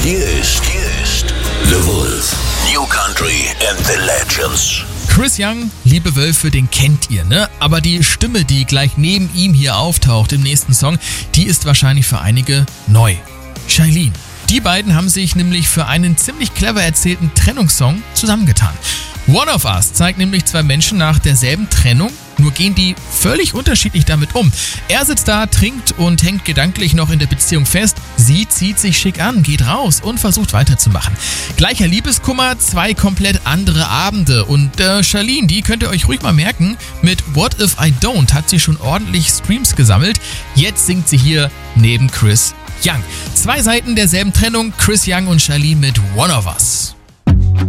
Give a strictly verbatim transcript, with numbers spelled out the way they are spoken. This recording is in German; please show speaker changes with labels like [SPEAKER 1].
[SPEAKER 1] Hier ist, hier ist The Wolf. New Country and the Legends.
[SPEAKER 2] Chris Young, Liebe Wölfe, den kennt ihr, ne? Aber die Stimme, die gleich neben ihm hier auftaucht im nächsten Song, die ist wahrscheinlich für einige neu. Shailene. Die beiden haben sich nämlich für einen ziemlich clever erzählten Trennungssong zusammengetan. One of Us zeigt nämlich zwei Menschen nach derselben Trennung, nur gehen die völlig unterschiedlich damit um. Er sitzt da, trinkt und hängt gedanklich noch in der Beziehung fest. Sie zieht sich schick an, geht raus und versucht weiterzumachen. Gleicher Liebeskummer, zwei komplett andere Abende. Und äh, Shailene, die könnt ihr euch ruhig mal merken, mit What If I Don't hat sie schon ordentlich Streams gesammelt. Jetzt singt sie hier neben Chris Young. Zwei Seiten derselben Trennung, Chris Young und Shailene mit One of Us.